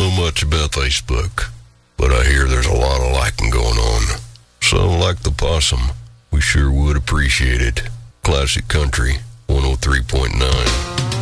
know much about Facebook, but I hear there's a lot of liking going on. So, like the possum, we sure would appreciate it. Classic Country 103.9.